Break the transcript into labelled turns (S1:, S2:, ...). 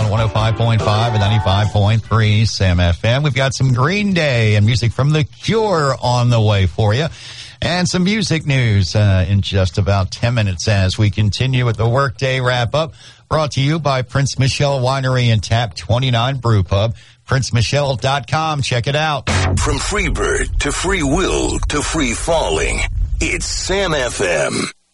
S1: on 105.5 and 95.3 Sam FM. We've got some Green Day and music from The Cure on the way for you. And some music news in just about 10 minutes as we continue with the Workday Wrap-Up, brought to you by Prince Michelle Winery and Tap 29 Brew Pub. PrinceMichelle.com. Check it out.
S2: From Freebird to Free Will to Free Falling, it's Sam FM.